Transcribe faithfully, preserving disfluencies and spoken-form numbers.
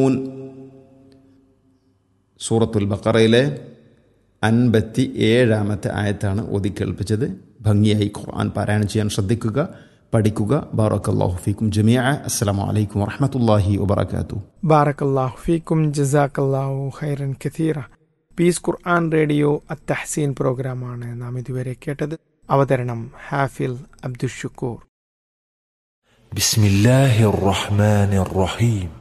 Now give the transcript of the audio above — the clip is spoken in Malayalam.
സൂറത്തുൽ ബഖറയിലെ അൻപത്തി ഏഴാമത്തെ ആയത്താണ് ഓതി കേൾപ്പിച്ചത്. ഭംഗിയായി ഖുർആൻ പാരായണം ചെയ്യാൻ ശ്രദ്ധിക്കുക, പഠിക്കുക. ബാറക്കല്ലാഹു ഫീക്കും ജമീഅ. അസ്സലാമു അലൈക്കും വറഹ്മത്തുള്ളാഹി വബറകാതുഹു. ബാറക്കല്ലാഹു ഫീക്കും ജസാക്കല്ലാഹു ഖൈറൻ കസീറ. പീസ് ഖുർആൻ റേഡിയോ അത്തഹ്സീൻ പ്രോഗ്രാമാണ് നാം ഇതുവരെ കേട്ടത്. അവതരണം ഹാഫിൽ അബ്ദുൽ ഷുക്കൂർ. ബിസ്മില്ലാഹിർ റഹ്മാനിർ റഹീം.